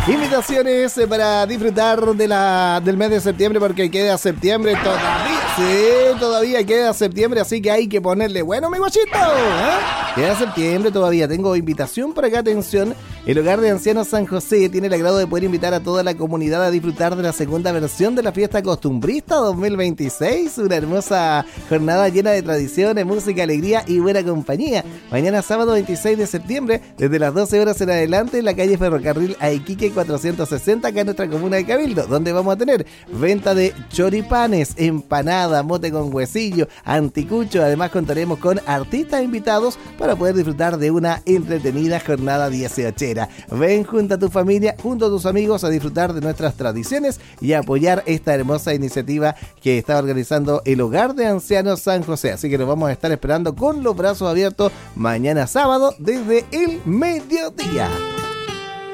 Invitaciones para disfrutar del mes de septiembre, porque queda septiembre todavía. Sí, todavía queda septiembre, así que hay que ponerle bueno, mi guachito. Queda septiembre todavía. Tengo invitación por acá, atención. El Hogar de Ancianos San José tiene el agrado de poder invitar a toda la comunidad a disfrutar de la segunda versión de la fiesta costumbrista 2026. Una hermosa jornada llena de tradiciones, música, alegría y buena compañía. Mañana sábado 26 de septiembre, desde las 12 horas en adelante, en la calle Ferrocarril a Iquique 460, acá en nuestra comuna de Cabildo, donde vamos a tener venta de choripanes, empanada, mote con huesillo, anticucho. Además contaremos con artistas invitados para poder disfrutar de una entretenida jornada 18. Ven junto a tu familia, junto a tus amigos, a disfrutar de nuestras tradiciones y a apoyar esta hermosa iniciativa que está organizando el Hogar de Ancianos San José. Así que nos vamos a estar esperando con los brazos abiertos mañana sábado desde el mediodía.